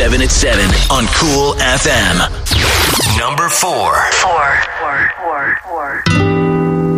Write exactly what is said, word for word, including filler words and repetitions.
seven at seven on Cool F M. Number four. Four. Four. Four. Four.